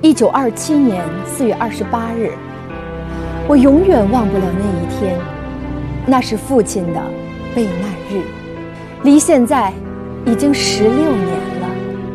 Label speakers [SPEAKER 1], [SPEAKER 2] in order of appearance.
[SPEAKER 1] 1927年4月28日，我永远忘不了那一天，那是父亲的备难日，离现在已经16年了。